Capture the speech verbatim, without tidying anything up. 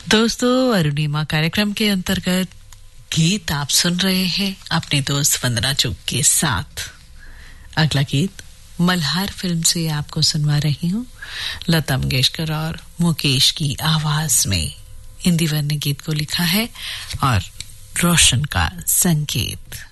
दोस्तों, अरुणिमा कार्यक्रम के अंतर्गत गीत आप सुन रहे हैं अपने दोस्त वंदना चुग के साथ। अगला गीत मल्हार फिल्म से आपको सुनवा रही हूँ, लता मंगेशकर और मुकेश की आवाज में। इंदिवर ने गीत को लिखा है और रोशन का संगीत।